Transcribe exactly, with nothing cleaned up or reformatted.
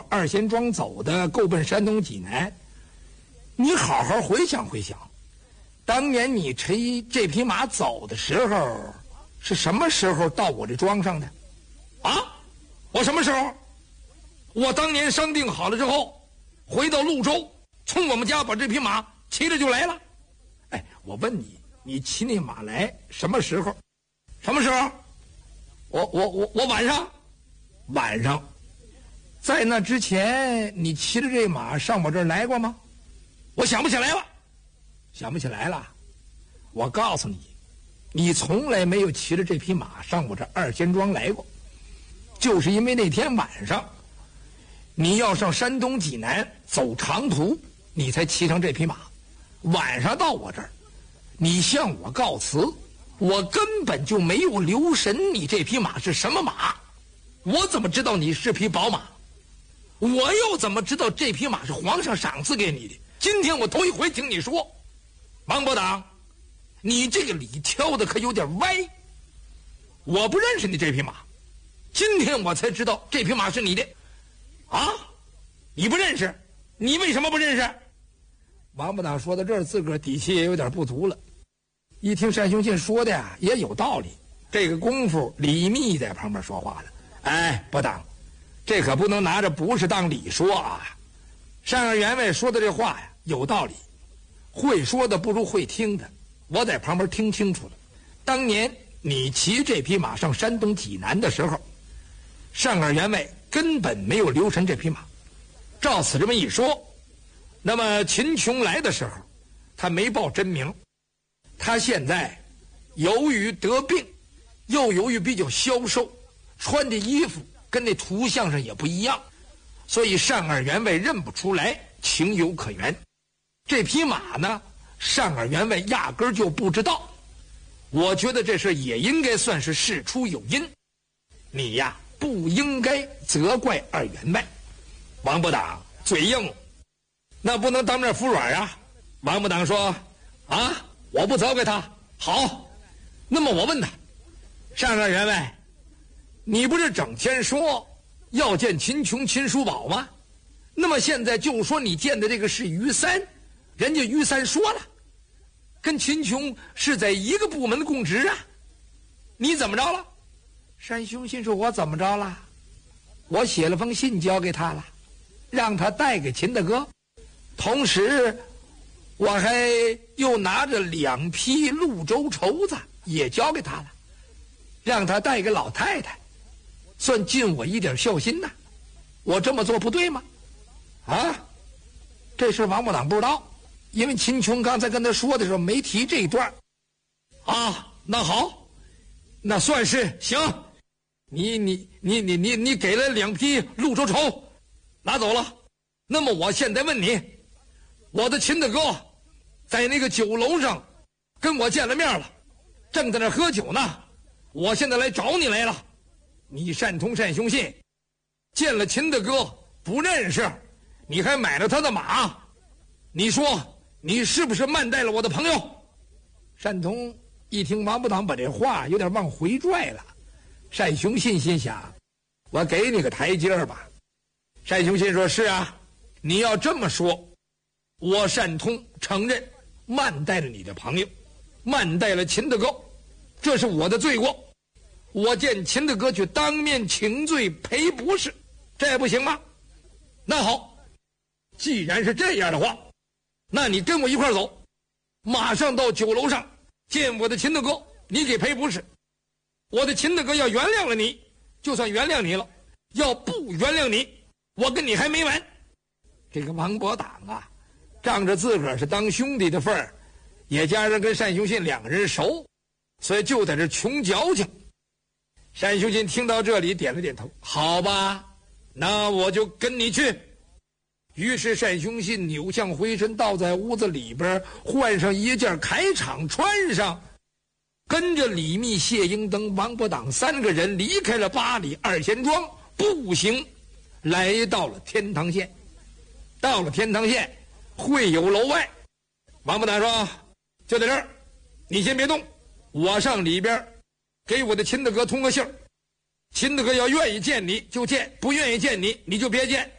二贤庄走的，够奔山东济南。你好好回想回想，当年你骑这匹马走的时候，是什么时候到我这庄上的？啊？我什么时候？我当年商定好了之后，回到潞州，从我们家把这匹马骑着就来了。哎，我问你，你骑那马来什么时候？什么时候？我我我我晚上，晚上，在那之前，你骑着这马上我这儿来过吗？我想不起来了，想不起来了。我告诉你，你从来没有骑着这匹马上我这二贤庄来过，就是因为那天晚上，你要上山东济南走长途，你才骑上这匹马。晚上到我这儿，你向我告辞，我根本就没有留神你这匹马是什么马，我怎么知道你是匹宝马？我又怎么知道这匹马是皇上赏赐给你的？今天我头一回听你说，王伯党，你这个理挑的可有点歪。我不认识你这匹马，今天我才知道这匹马是你的。啊？你不认识？你为什么不认识？王伯党说到这儿，自个儿底气也有点不足了。一听单雄信说的呀，也有道理。这个功夫，李密在旁边说话了：“哎，伯党，这可不能拿着不是当理说啊。单二员外说的这话呀，有道理。会说的不如会听的，我在旁边听清楚了。当年你骑这匹马上山东济南的时候，单二员外根本没有留神这匹马。照此这么一说，那么秦琼来的时候，他没报真名。他现在由于得病，又由于比较消瘦，穿的衣服跟那图像上也不一样，所以单二员外认不出来，情有可原。这匹马呢，单二员外压根儿就不知道。我觉得这事也应该算是事出有因，你呀不应该责怪二员外。王伯党嘴硬，那不能当面服软啊。王伯党说：“啊，我不责怪他。好，那么我问他，单二员外，你不是整天说要见秦琼、秦叔宝吗？那么现在就说你见的这个是于三，人家于三说了，跟秦琼是在一个部门供职啊，你怎么着了？”单雄信说：“我怎么着了？我写了封信交给他了，让他带给秦大哥，同时我还又拿着两批潞州绸子也交给他了，让他带给老太太，算尽我一点孝心呐。我这么做不对吗？”啊，这事王伯党不知道，因为秦琼刚才跟他说的时候没提这一段。啊，那好，那算是行。你你你你你你给了两批潞州绸，拿走了。那么我现在问你，我的秦大哥在那个酒楼上跟我见了面了，正在那喝酒呢。我现在来找你来了。你单通单雄信见了秦大哥不认识，你还买了他的马，你说你是不是慢待了我的朋友？单通一听王伯党把这话有点往回拽了，单雄信心想，我给你个台阶吧。单雄信说：“是啊，你要这么说，我单通承认慢待了你的朋友，慢待了秦大哥，这是我的罪过。我见秦大哥去当面请罪赔不是，这不行吗？那好，既然是这样的话，那你跟我一块走，马上到酒楼上见我的秦大哥，你给赔不是。我的秦大哥要原谅了你，就算原谅你了；要不原谅你，我跟你还没完。”这个王伯党啊，仗着自个儿是当兄弟的份儿，也加上跟单雄信两个人熟，所以就在这穷矫情。单雄信听到这里点了点头，好吧，那我就跟你去。于是单雄信扭向回身，倒在屋子里边换上一件铠氅穿上，跟着李密、谢英登、王伯党三个人离开了八里二贤庄，步行来到了天堂县。到了天堂县会友楼外，王伯党说：“就在这儿，你先别动，我上里边给我的秦大哥通个信儿。秦大哥要愿意见你就见，不愿意见你你就别见。